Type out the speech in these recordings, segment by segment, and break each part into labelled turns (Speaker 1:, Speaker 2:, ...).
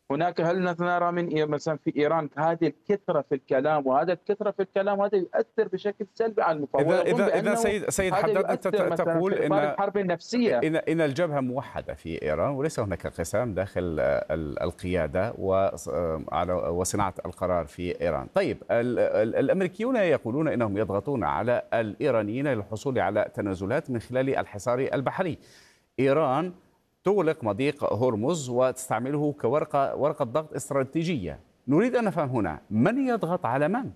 Speaker 1: هناك هل نرى من مثلا في ايران هذه الكثره في الكلام، وهذا الكثره في الكلام هذا يؤثر بشكل سلبي على المفاوضات،
Speaker 2: إذا
Speaker 1: ويظن
Speaker 2: إذا إذا
Speaker 1: بانه
Speaker 2: سيد
Speaker 1: هذا
Speaker 2: حداد، أنت
Speaker 1: يؤثر مثلا
Speaker 2: تقول
Speaker 1: في اطار
Speaker 2: إن
Speaker 1: الحرب النفسيه.
Speaker 2: الجبهة موحدة في إيران وليس هناك انقسام داخل القيادة وصناعة القرار في إيران. طيب، الأمريكيون يقولون إنهم يضغطون على الإيرانيين للحصول على تنازلات من خلال الحصار البحري. إيران تغلق مضيق هرمز وتستعمله ورقة ضغط استراتيجية. نريد أن نفهم هنا من يضغط على من؟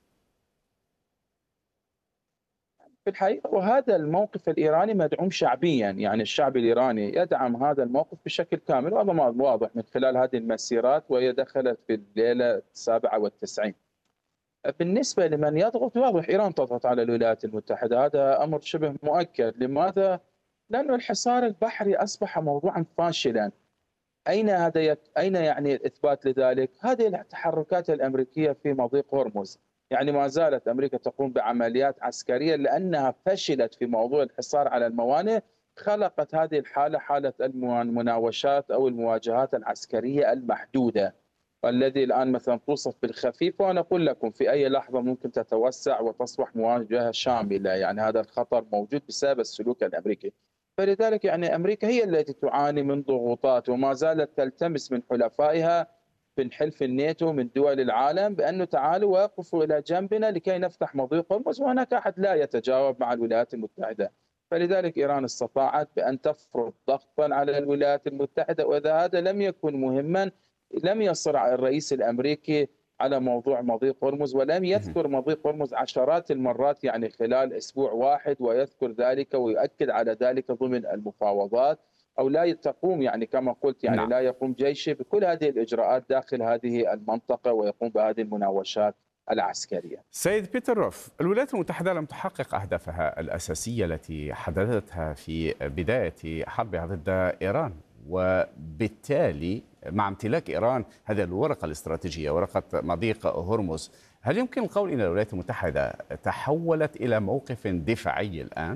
Speaker 1: في الحقيقة وهذا الموقف الإيراني مدعوم شعبيا، يعني الشعب الإيراني يدعم هذا الموقف بشكل كامل، وهذا واضح من خلال هذه المسيرات، وهي دخلت في الليلة 97. بالنسبة لمن يضغط، واضح إيران تضغط على الولايات المتحدة، هذا أمر شبه مؤكد. لماذا؟ لأن الحصار البحري أصبح موضوعا فاشلا. أين يعني الإثبات لذلك؟ هذه التحركات الأمريكية في مضيق هرمز، يعني ما زالت أمريكا تقوم بعمليات عسكرية لأنها فشلت في موضوع الحصار على الموانئ. خلقت هذه الحالة حالة المناوشات أو المواجهات العسكرية المحدودة، والذي الآن مثلا توصف بالخفيف، وأنا أقول لكم في أي لحظة ممكن تتوسع وتصبح مواجهة شاملة. يعني هذا الخطر موجود بسبب السلوك الأمريكي. فلذلك يعني أمريكا هي التي تعاني من ضغوطات، وما زالت تلتمس من حلفائها في حلف الناتو من دول العالم بأنه تعالوا وقفوا إلى جنبنا لكي نفتح مضيق هرمز، وهناك أحد لا يتجاوب مع الولايات المتحدة. فلذلك إيران استطاعت بأن تفرض ضغطا على الولايات المتحدة، وإذا هذا لم يكن مهما لم يصر الرئيس الأمريكي على موضوع مضيق هرمز، ولم يذكر مضيق هرمز عشرات المرات يعني خلال أسبوع واحد، ويذكر ذلك ويؤكد على ذلك ضمن المفاوضات. أو لا تقوم يعني كما قلت يعني
Speaker 2: نعم.
Speaker 1: لا يقوم جيشه بكل هذه الإجراءات داخل هذه المنطقة ويقوم بهذه المناوشات العسكرية.
Speaker 2: سيد بيتر، الولايات المتحدة لم تحقق أهدافها الأساسية التي حددتها في بداية حربها ضد إيران، وبالتالي مع امتلاك إيران هذه الورقة الاستراتيجية، ورقة مضيق هرمز، هل يمكن القول أن الولايات المتحدة تحولت إلى موقف دفاعي الآن؟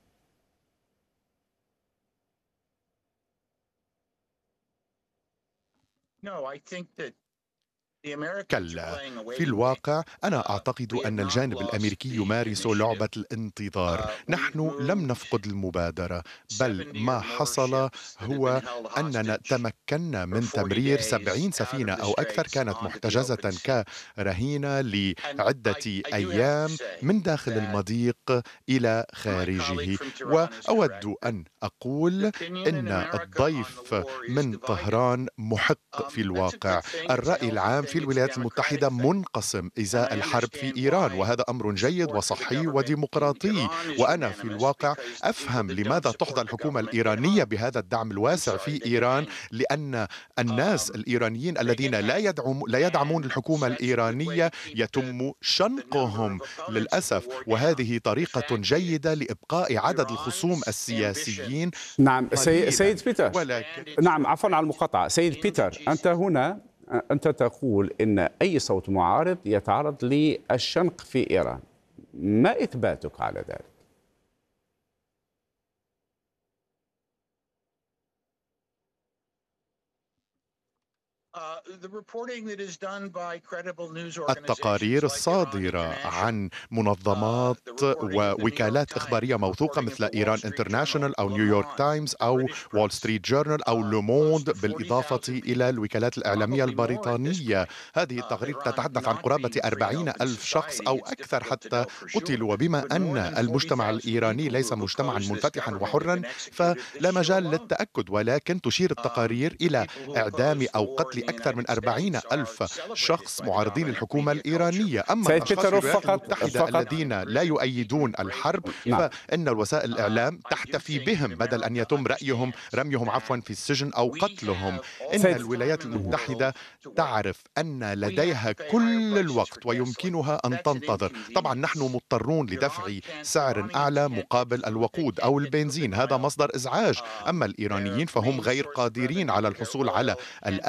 Speaker 3: كلا، في الواقع أنا أعتقد أن الجانب الأمريكي يمارس لعبة الانتظار. نحن لم نفقد المبادرة، بل ما حصل هو أننا تمكنا من تمرير 70 سفينة أو أكثر كانت محتجزة كرهينة لعدة أيام من داخل المضيق إلى خارجه. وأود أن أقول إن الضيف من طهران محق في الواقع. الرأي العام في الولايات المتحدة منقسم إزاء الحرب في إيران، وهذا أمر جيد وصحي وديمقراطي. وأنا في الواقع أفهم لماذا تحظى الحكومة الإيرانية بهذا الدعم الواسع في إيران، لأن الناس الإيرانيين الذين لا يدعمون الحكومة الإيرانية يتم شنقهم للأسف، وهذه طريقة جيدة لإبقاء عدد الخصوم السياسيين.
Speaker 2: نعم سيد بيتر،
Speaker 3: ولكن
Speaker 2: نعم عفوا على المقاطعة. سيد بيتر، أنت تقول إن أي صوت معارض يتعرض للشنق في إيران، ما إثباتك على ذلك؟
Speaker 3: التقارير الصادرة عن منظمات ووكالات إخبارية موثوقة مثل إيران انترناشونال أو نيويورك تايمز أو وول ستريت جورنال أو لوموند، بالإضافة إلى الوكالات الإعلامية البريطانية، هذه التقارير تتحدث عن قرابة 40 ألف شخص أو أكثر حتى قتلوا. وبما أن المجتمع الإيراني ليس مجتمعا منفتحا وحرا فلا مجال للتأكد، ولكن تشير التقارير إلى إعدام أو قتل أكثر من 40 ألف شخص معارضين الحكومة الإيرانية. أما
Speaker 2: سيد
Speaker 3: الأشخاص في
Speaker 2: بيتر،
Speaker 3: الولايات المتحدة
Speaker 2: فقط
Speaker 3: الذين لا يؤيدون الحرب
Speaker 2: نعم.
Speaker 3: فإن الوسائل الإعلام تحتفي بهم بدل أن يتم رميهم في السجن أو قتلهم. إن الولايات المتحدة تعرف أن لديها كل الوقت ويمكنها أن تنتظر. طبعا نحن مضطرون لدفع سعر أعلى مقابل الوقود أو البنزين، هذا مصدر إزعاج. أما الإيرانيين فهم غير قادرين على الحصول على الأغذية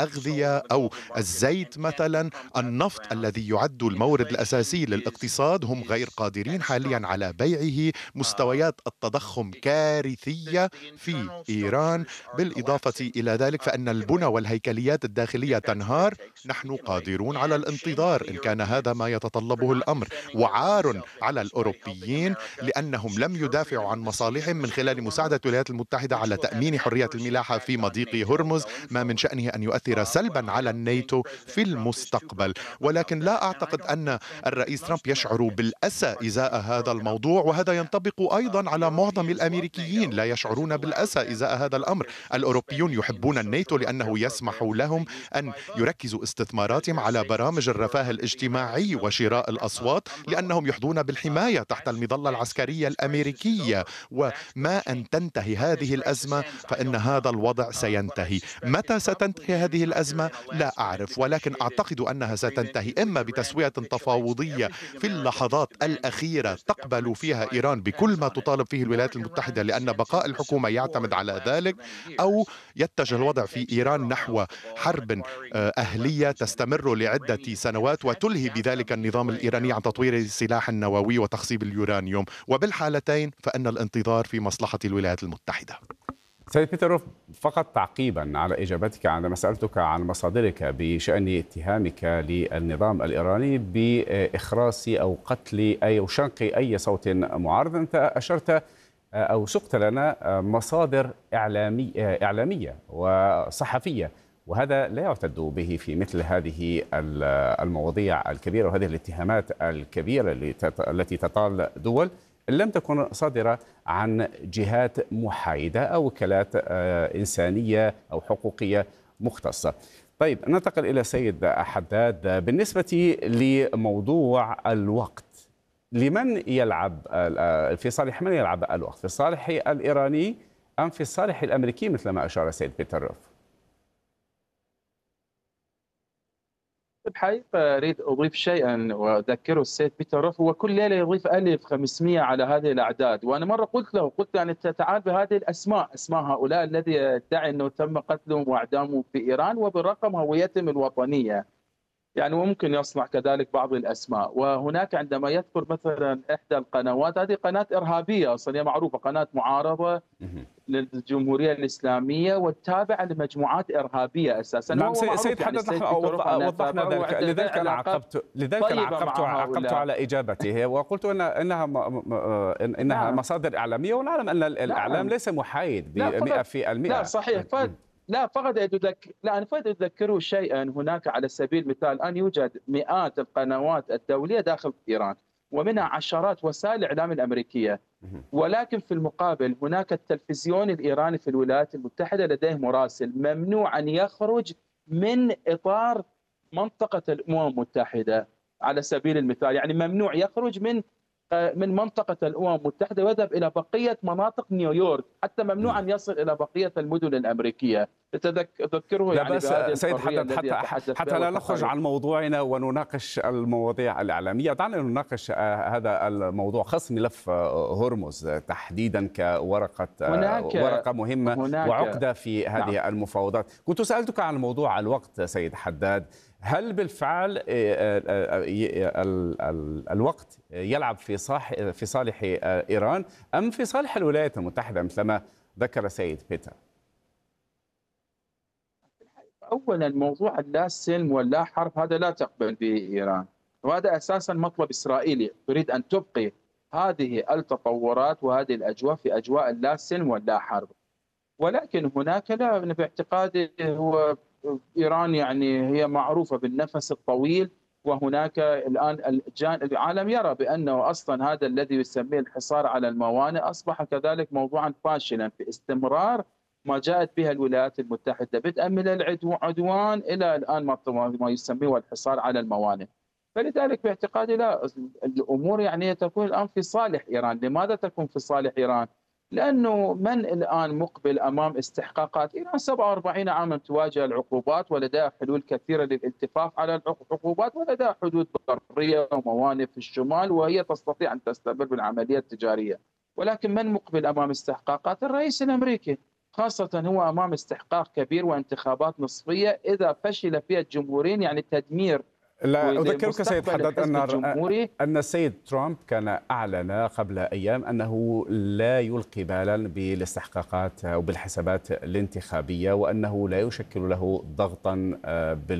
Speaker 3: الغذائية أو الزيت مثلا، النفط الذي يعد المورد الأساسي للاقتصاد، هم غير قادرين حاليا على بيعه. مستويات التضخم كارثية في إيران. بالإضافة إلى ذلك فإن البنى والهيكليات الداخلية تنهار. نحن قادرون على الانتظار إن كان هذا ما يتطلبه الأمر، وعار على الأوروبيين لأنهم لم يدافعوا عن مصالحهم من خلال مساعدة الولايات المتحدة على تأمين حرية الملاحة في مضيق هرمز، ما من شأنه أن يؤثر سلبا على الناتو في المستقبل. ولكن لا أعتقد أن الرئيس ترامب يشعر بالأسى إزاء هذا الموضوع، وهذا ينطبق أيضا على معظم الأمريكيين، لا يشعرون بالأسى إزاء هذا الأمر. الأوروبيون يحبون الناتو لأنه يسمح لهم أن يركزوا استثماراتهم على برامج الرفاه الاجتماعي وشراء الأصوات، لأنهم يحظون بالحماية تحت المظلة العسكرية الأمريكية. وما أن تنتهي هذه الأزمة فإن هذا الوضع سينتهي. متى ستنتهي هذه الأزمة لا أعرف، ولكن أعتقد أنها ستنتهي إما بتسوية تفاوضية في اللحظات الأخيرة تقبل فيها إيران بكل ما تطالب فيه الولايات المتحدة لأن بقاء الحكومة يعتمد على ذلك، أو يتجه الوضع في إيران نحو حرب أهلية تستمر لعدة سنوات وتلهي بذلك النظام الإيراني عن تطوير السلاح النووي وتخصيب اليورانيوم. وبالحالتين فإن الانتظار في مصلحة الولايات المتحدة.
Speaker 2: سيد بيتروف، فقط تعقيبا على إجابتك عندما سألتك عن مصادرك بشأن اتهامك للنظام الإيراني بإخراس أو قتل أو شنق أي صوت معارض، أنت أشرت أو سقت لنا مصادر إعلامية وصحفية، وهذا لا يعتد به في مثل هذه المواضيع الكبيرة وهذه الاتهامات الكبيرة التي تطال دول لم تكن صادرة عن جهات محايدة أو وكالات إنسانية أو حقوقية مختصة. طيب، ننتقل إلى سيد حداد. بالنسبة لموضوع الوقت، لمن يلعب في صالح من يلعب الوقت؟ في صالح الإيراني أم في صالح الأمريكي مثل ما أشار السيد بيتروف؟
Speaker 1: الحقيقة أريد أضيف شيئا وأذكره السيد بيتروف، هو كل ليلة يضيف 1500 على هذه الأعداد. وأنا مرة قلت له، قلت يعني تعال بهذه الأسماء، أسماء هؤلاء الذي يدعي أنه تم قتلهم وإعدامهم في إيران وبرقم هويتهم الوطنية، يعني وممكن يصنع كذلك بعض الأسماء. وهناك عندما يذكر مثلا إحدى القنوات، هذه قناة إرهابية أصلا، هي معروفة قناة معارضة للجمهورية الإسلامية والتابعة لمجموعات إرهابية أساسا.
Speaker 2: نعم سيد حدد، وضحنا ذلك، لذلك أنا عقبت على إجابته وقلت إنها مصادر إعلامية، ونعلم أن الإعلام ليس محايد 100%.
Speaker 1: لا صحيح. لا فقط أنا فقط أذكره شيئا. هناك على سبيل المثال الآن يوجد مئات القنوات الدولية داخل إيران، ومنها عشرات وسائل الإعلام الأمريكية، ولكن في المقابل هناك التلفزيون الإيراني في الولايات المتحدة لديه مراسل ممنوع أن يخرج من إطار منطقة الأمم المتحدة على سبيل المثال، يعني ممنوع يخرج من منطقة الأمم المتحدة ويذهب إلى بقية مناطق نيويورك، حتى ممنوع أن يصل إلى بقية المدن الأمريكية. تذكره يعني
Speaker 2: بس سيد حدد، حتى لا نخرج عن موضوعنا ونناقش المواضيع الإعلامية، دعنا نناقش هذا الموضوع، خاص ملف هرمز تحديدا ورقة مهمة وعقدة في هذه المفاوضات. كنت سألتك عن موضوع الوقت سيد حداد، هل بالفعل الوقت يلعب في صالح إيران أم في صالح الولايات المتحدة مثلما ذكر سيد بيتر؟
Speaker 1: أولا موضوع اللا سلم واللا حرب هذا لا تقبل به إيران، وهذا أساسا مطلب إسرائيلي تريد أن تبقي هذه التطورات وهذه الأجواء في أجواء اللا سلم واللا حرب. ولكن هناك، لا باعتقادي، هو إيران يعني هي معروفة بالنفس الطويل، وهناك الآن العالم يرى بأنه أصلا هذا الذي يسميه الحصار على الموانئ أصبح كذلك موضوعا فاشلا في استمرار ما جاءت بها الولايات المتحدة، بدءا من العدوان إلى الآن ما يسميه الحصار على الموانئ. فلذلك باعتقادي لا، الأمور يعني تكون الآن في صالح إيران. لماذا تكون في صالح إيران؟ لأنه من الآن مقبل أمام استحقاقات إيران؟ 47 عاما تواجه العقوبات ولديها حلول كثيرة للالتفاف على العقوبات، ولديها حدود برية وموانئ في الشمال، وهي تستطيع أن تستمر بالعملية التجارية. ولكن من مقبل أمام استحقاقات؟ الرئيس الأمريكي. خاصة هو أمام استحقاق كبير وانتخابات نصفية إذا فشل فيها الجمهوريين، يعني تدمير
Speaker 2: لا أذكرك سيد
Speaker 1: لمستقبل
Speaker 2: حداد
Speaker 1: الحزب الجمهوري.
Speaker 2: أن السيد ترامب كان أعلن قبل أيام أنه لا يلقي بالا بالاستحقاقات أو بالحسابات الانتخابية، وأنه لا يشكل له ضغطا